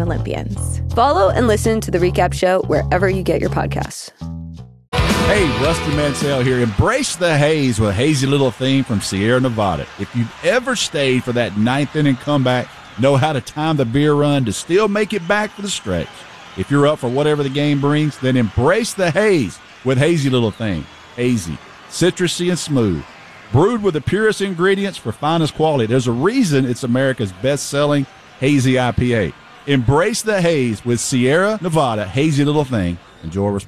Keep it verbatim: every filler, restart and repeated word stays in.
and Olympians. Follow and listen to The Recap Show wherever you get your podcasts. Hey, Rusty Mansell here. Embrace the haze with a hazy little theme from Sierra Nevada. If you've ever stayed for that ninth inning comeback, know how to time the beer run to still make it back for the stretch. If you're up for whatever the game brings, then embrace the haze with Hazy Little Thing. Hazy, citrusy, and smooth. Brewed with the purest ingredients for finest quality. There's a reason it's America's best-selling hazy I P A. Embrace the haze with Sierra Nevada Hazy Little Thing. Enjoy responsibly.